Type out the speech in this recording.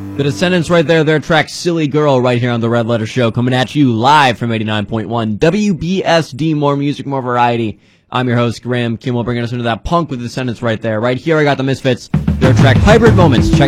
The Descendants right there, their track Silly Girl right here on the Red Letter Show, coming at you live from 89.1 WBSD. More music, more variety. I'm your host, Graham Kimmel, bringing us into that punk with the Descendants right there. Right here, I got the Misfits, their track Hybrid Moments. Check